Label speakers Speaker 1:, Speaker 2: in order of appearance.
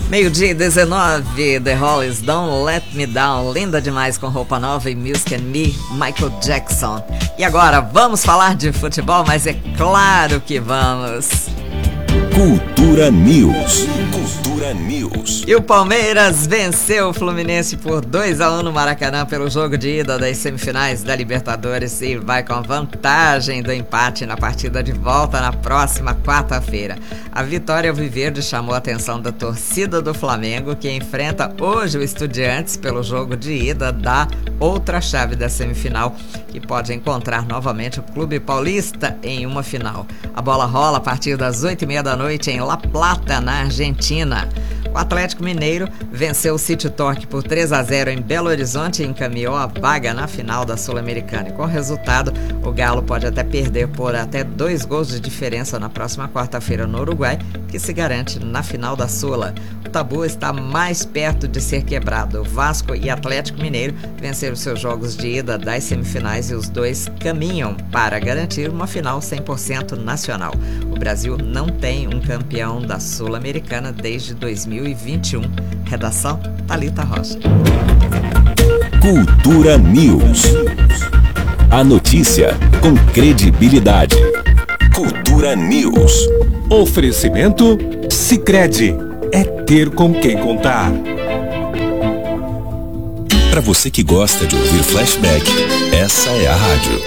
Speaker 1: 12:19, The Hollies, Don't Let Me Down, linda demais com roupa nova e Music and Me, Michael Jackson. E agora, vamos falar de futebol, mas é claro que vamos.
Speaker 2: Cultura News. Cultura News.
Speaker 1: E o Palmeiras venceu o Fluminense por 2-1 no Maracanã pelo jogo de ida das semifinais da Libertadores e vai com a vantagem do empate na partida de volta na próxima quarta-feira. A vitória alviverde chamou a atenção da torcida do Flamengo, que enfrenta hoje o Estudiantes pelo jogo de ida da outra chave da semifinal, que pode encontrar novamente o Clube Paulista em uma final. A bola rola a partir das 8h30 da noite em La Plata, na Argentina. O Atlético Mineiro venceu o City Torque por 3-0 em Belo Horizonte e encaminhou a vaga na final da Sul-Americana. E com o resultado, o Galo pode até perder por até 2 gols de diferença na próxima quarta-feira no Uruguai, que se garante na final da Sula. O tabu está mais perto de ser quebrado. O Vasco e Atlético Mineiro venceram seus jogos de ida das semifinais e os dois caminham para garantir uma final 100% nacional. O Brasil não tem um campeão da Sul-Americana desde 2021. Redação Thalita Rocha.
Speaker 2: Cultura News. A notícia com credibilidade. Cultura News.
Speaker 3: Oferecimento Sicredi. É ter com quem contar.
Speaker 2: Para você que gosta de ouvir flashback, essa é a rádio.